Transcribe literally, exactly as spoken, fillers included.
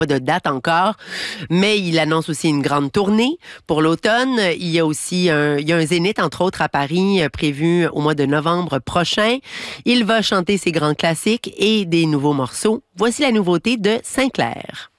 Pas de date encore, mais il annonce aussi une grande tournée pour l'automne. Il y a aussi un, il y a un zénith, entre autres, à Paris, euh, prévu au mois de novembre prochain. Il va chanter ses grands classiques et des nouveaux morceaux. Voici la nouveauté de Saint-Clair.